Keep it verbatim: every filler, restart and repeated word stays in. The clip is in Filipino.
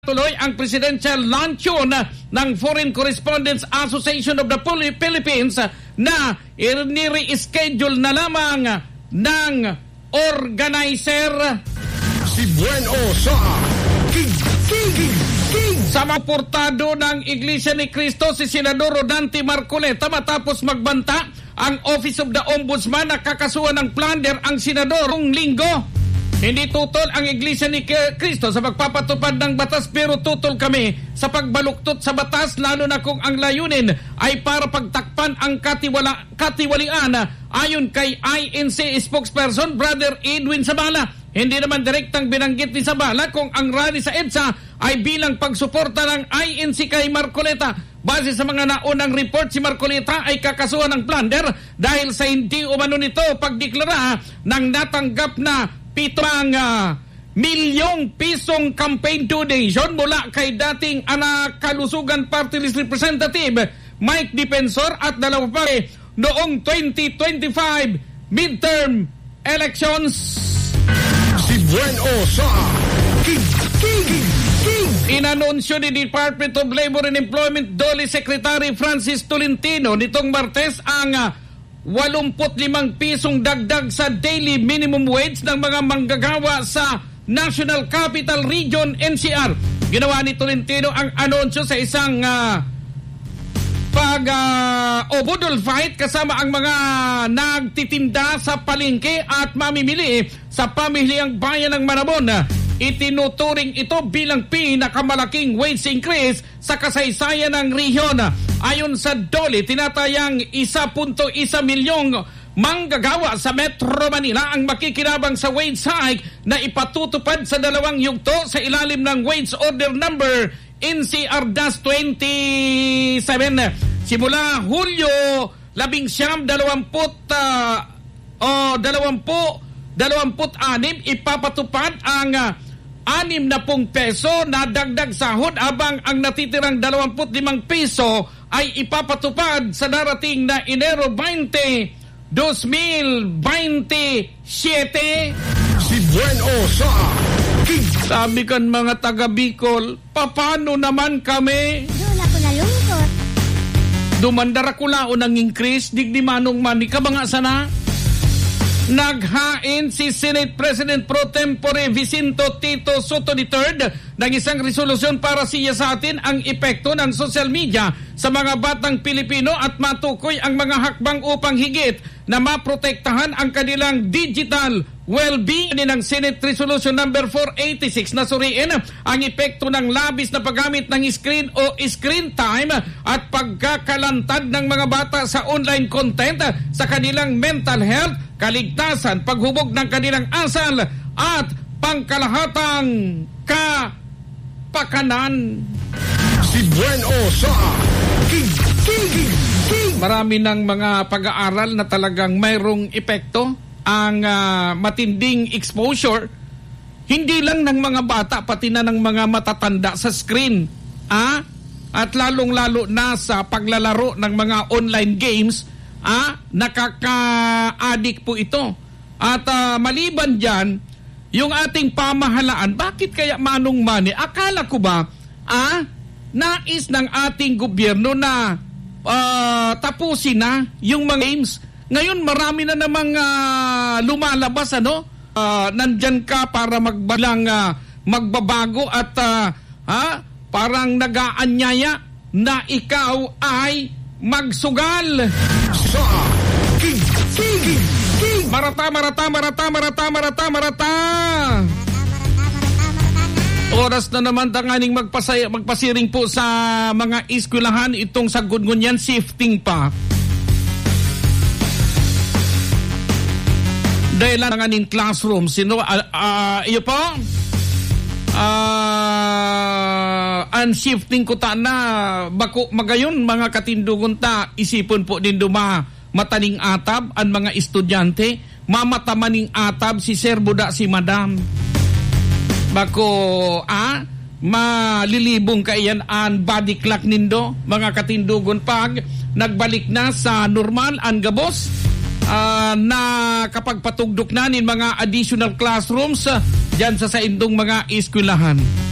Tuloy ang Presidential Luncheon ng Foreign Correspondents Association of the Philippines na i-reschedule na lamang ng organizer. Si Bueno sa King, King, King, King. Sa maportado ng Iglesia ni Cristo si Senador Rodante Marcoleta matapos magbanta ang Office of the Ombudsman na kakasuhan ng plunder ang senador noong linggo. Hindi tutol ang Iglesia ni Cristo sa pagpapatupad ng batas pero tutol kami sa pagbaluktot sa batas lalo na kung ang layunin ay para pagtakpan ang katiwala, katiwalian ayon kay I N C spokesperson Brother Edwin Sabala. Hindi naman direktang binanggit ni Sabala kung ang rally sa EDSA ay bilang pagsuporta ng I N C kay Marcoleta. Base sa mga naunang report, si Marcoleta ay kakasuhan ng plunder dahil sa hindi umano nito pagdeklara ng natanggap na pitong uh, milyong pisong campaign donation mula kay dating anak kalusugan party list representative Mike Defensor at dalawa pa eh, noong twenty twenty-five midterm elections. Si Bueno sa King, King, King. Inanunsyo ni Department of Labor and Employment D O L E Secretary Francis Tolentino nitong Martes ang uh, eighty-five pisong dagdag sa daily minimum wage ng mga manggagawa sa National Capital Region N C R. Ginawa ni Tolentino ang anunsyo sa isang uh, pag uh, o budol fight kasama ang mga nagtitinda sa palengke at mamimili sa pamilihang bayan ng Malabon. Itinuturing ito bilang pinakamalaking wage increase sa kasaysayan ng rehiyon. Ayon sa D O L E, tinatayang one point one milyong manggagawa sa Metro Manila ang makikinabang sa wage hike na ipatutupad sa dalawang yugto sa ilalim ng Wage Order Number N C R twenty-seven. Simula Hulyo labing siyam, dalawamput, uh, o dalawampu, dalawamput anim, ipapatupad ang uh, anim na pong peso na dagdag sahod habang ang natitirang dalawamput limang piso ay ipapatupad sa darating na Enero twenty, twenty twenty-seven. Si Bueno sa King. Sabi kan mga taga Bicol, paano naman kami? Doon ako nalungkot. Dumandara ko lao ng increase, digdi manong mani ka mga sana? Naghain si Senate President Pro Tempore Vicinto Tito Soto the third ng isang resolusyon para siya sa atin ang epekto ng social media sa mga batang Pilipino at matukoy ang mga hakbang upang higit na maprotektahan ang kanilang digital well-being. Ng Senate Resolution number four eighty-six na suriin ang epekto ng labis na paggamit ng screen o screen time at pagkakalantad ng mga bata sa online content sa kanilang mental health, kaligtasan, paghubog ng kanilang asal at pangkalahatang kapakanan. Si Bueno sa King, King, King, King. Marami ng mga pag-aaral na talagang mayroong epekto ang uh, matinding exposure hindi lang ng mga bata pati na ng mga matatanda sa screen, ah? At lalong-lalo na sa paglalaro ng mga online games, ah, nakaka-addict po ito. At uh, maliban dyan, yung ating pamahalaan, bakit kaya manong mani? Akala ko ba, ah, nais ng ating gobyerno na uh, tapusin na yung mga games. Ngayon marami na namang uh, lumalabas, ano? Uh, nandyan ka para magbalang uh, magbabago at uh, ha? Parang nag-aanyaya na ikaw ay magsugal. Sa King, King, King, King. Marata, marata, marata, marata, marata, marata. Oras na naman tanganing magpasaya, magpasiring po sa mga eskwelahan itong sa Gungunyan, shifting pa. Dahil lang tanganing classroom, sino, uh, uh, iyo po? Uh, unshifting ko ta na bako magayon mga katindugon ta isipon po din duma mataning atab ang mga estudyante mamatamaning atab si sir buda si madam bako ah malilibong kaiyan an body clock nindo mga katindugon pag nagbalik na sa normal ang gabos uh, na kapag patugdok na nin mga additional classrooms uh, dyan sa saindong mga eskwelahan.